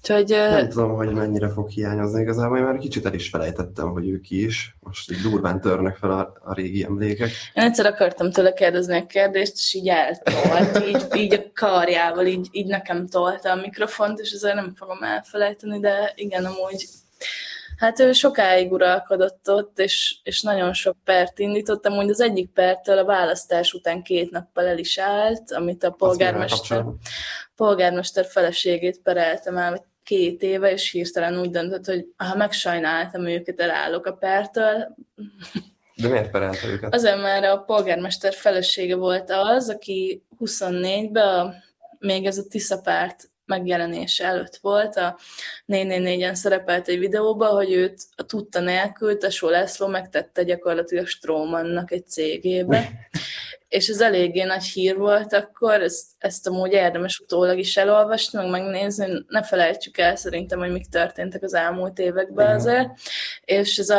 Úgyhogy, Nem tudom, hogy mennyire fog hiányozni igazából, én már kicsit el is felejtettem, hogy ők ki is. Most így durván törnek fel a régi emlékek. én egyszer akartam tőle kérdezni egy kérdést, és így eltolt, így a karjával, így nekem tolta a mikrofont, és ezért nem fogom elfelejteni, de igen, amúgy hát ő sokáig uralkodott ott, és nagyon sok pert indított. Amúgy az egyik pertől a választás után 2 nappal el is állt, amit a polgármester feleségét pereltem el 2 éve, és hirtelen úgy döntött, hogy ha megsajnáltam őket, elállok a pertől. De miért perelte őket? Azért már a polgármester felesége volt az, aki 24-ben még ez a Tisza párt megjelenése előtt volt, a 444-en szerepelt egy videóban, hogy őt a tudta nélkül Tesó László megtette gyakorlatilag Strómannak egy cégébe. És ez eléggé nagy hír volt akkor, ezt amúgy érdemes utólag is elolvasni, meg megnézni, ne felejtsük el szerintem, hogy mik történtek az elmúlt években azért. És ez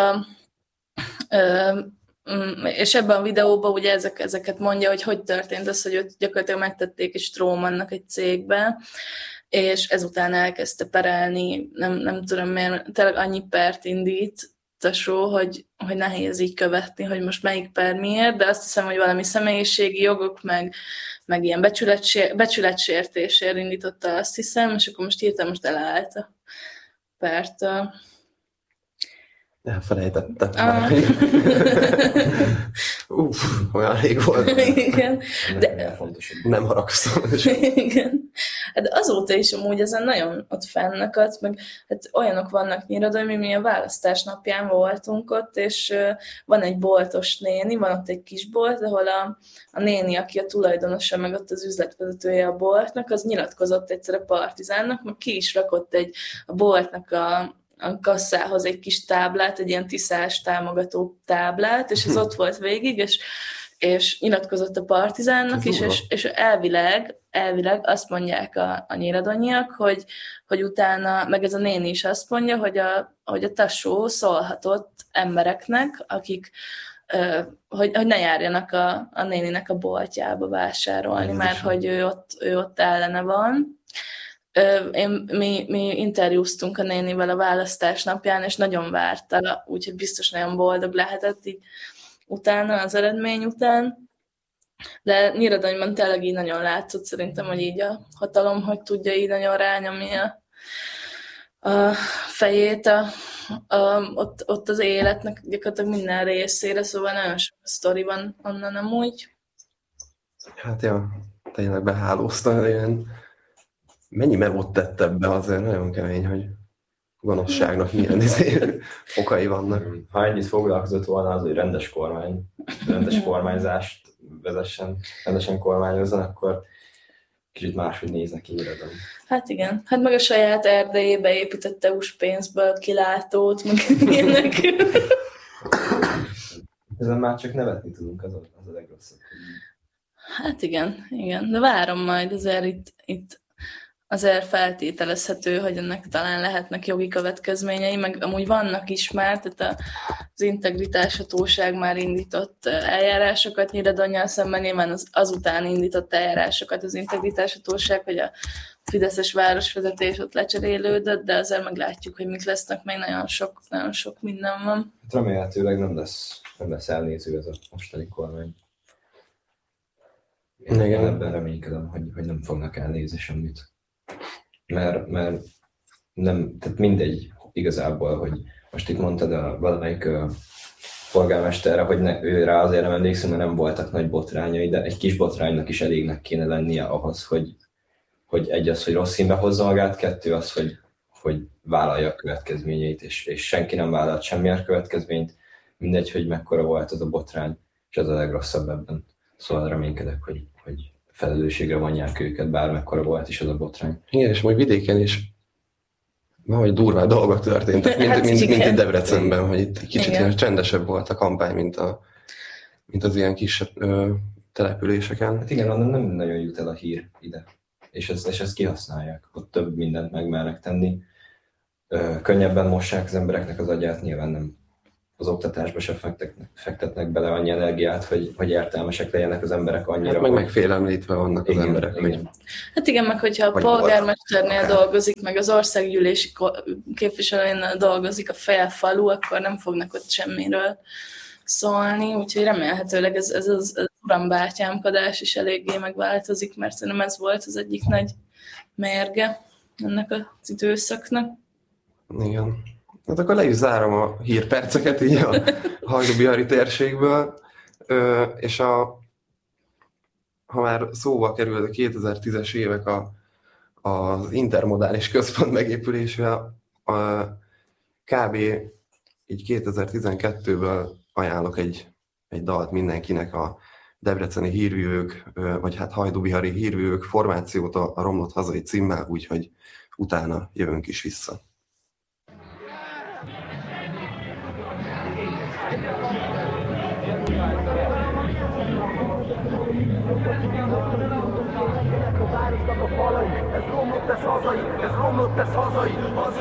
és ebben a videóban ugye ezeket mondja, hogy történt az, hogy őt gyakorlatilag megtették is Strómannak egy cégbe, és ezután elkezdte perelni, nem tudom miért, tényleg annyi pert indít Tesó, hogy nehéz így követni, hogy most melyik per miért, de azt hiszem, hogy valami személyiségi jogok, meg ilyen becsületsértésért indította, azt hiszem, és akkor most hirtelen elállt a pertől. Elfelejtettem. Olyan rég volt. Igen. De nem haragszom. Igen. De azóta is amúgy ezen nagyon ott fennakadt, meg hát olyanok vannak Nyíradon, hogy mi a választás napján voltunk ott, és van egy boltos néni, van ott egy kis bolt, ahol a néni, aki a tulajdonosa, meg ott az üzletvezetője a boltnak, az nyilatkozott egyszer a Partizánnak, meg ki is rakott a boltnak a kasszához egy kis táblát, egy ilyen tiszás támogató táblát, és ez ott volt végig, és nyilatkozott a Partizánnak is, és elvileg azt mondják a nyíradonyiak, hogy utána, meg ez a néni is azt mondja, hogy a Tesó szólhatott embereknek, akik hogy ne járjanak a néninek a boltjába vásárolni, mert hogy ő ott ellene van. Mi interjúztunk a nénivel a választás napján, és nagyon várta, úgyhogy biztos nagyon boldog lehetett így utána, az eredmény után. De Nyíradonyban tényleg így nagyon látszott szerintem, hogy így a hatalom, hogy tudja így nagyon rányomni a fejét ott az életnek gyakorlatilag minden részére, szóval nagyon sok sztori van onnan amúgy. Hát ja, tényleg behálózta, ilyen mennyi mevót tett ebbe, azért nagyon kemény, hogy gonoszságnak milyen fokai vannak. Ha ennyit foglalkozott volna az, hogy rendes kormányzást vezessen, rendesen kormányozzon, akkor kicsit máshogy néznek ki Nyíradon. Hát igen. Hát meg a saját erdejébe építette EU-s pénzből kilátót, meg ilyenek. Ezen már csak nevetni tudunk, az a legrosszabb. Hát igen. De várom majd, azért itt azért feltételezhető, hogy ennek talán lehetnek jogi következményei, meg amúgy vannak is már, tehát az integritáshatóság már indított eljárásokat Nyíradonnyal szemben, nyilván azután indított eljárásokat az integritáshatóság, hogy a fideszes városvezetés ott lecserélődött, de azért meglátjuk, hogy mik lesznek, még nagyon sok minden van. Hát remélhetőleg nem lesz elnéző ez a mostani kormány. Én ebben reménykedem, hogy nem fognak elnézni semmit. Mert nem, tehát mindegy igazából, hogy most itt mondtad valamelyik polgármesterre, hogy ő rá azért nem emlékszem, mert nem voltak nagy botrányai, de egy kis botránynak is elégnek kéne lennie ahhoz, hogy egy az, hogy rossz színbe hozza magát, kettő az, hogy vállalja a következményeit, és senki nem vállalt semmilyen következményt, mindegy, hogy mekkora volt az a botrány, és az a legrosszabb ebben. Szóval reménykedek, hogy felelősségre vonják őket, bármekkora volt is az a botrány. Igen, és majd vidéken is valahogy durvá dolgok történtek, mint itt Debrecenben, hogy itt kicsit ilyen csendesebb volt a kampány, mint az ilyen kisebb településeken. Hát igen, onnan nem nagyon jut el a hír ide, és ezt kihasználják. Ott több mindent megmernek tenni. Könnyebben mossák az embereknek az agyát, nyilván az oktatásba se fektetnek bele annyi energiát, hogy értelmesek legyenek az emberek annyira. Hát megfélemlítve vannak az emberek. Igen. Hát igen, meg hogyha a polgármesternél dolgozik, meg az országgyűlési képviselőnél dolgozik a falu, akkor nem fognak ott semmiről szólni, úgyhogy remélhetőleg ez az urambátyámkodás is eléggé megváltozik, mert szerintem ez volt az egyik nagy mérge ennek az időszaknak. Igen. Hát akkor le is zárom a hírperceket így a hajdú-bihari térségből, és ha már szóba került a 2010-es évek az intermodális központ megépülésével, kb. Így 2012-ből ajánlok egy dalt mindenkinek, a debreceni hírvívők, vagy hát hajdú-bihari hírvívők formációt a Romlott hazai címmel, úgyhogy utána jövünk is vissza. Ez romlott, ez hazai,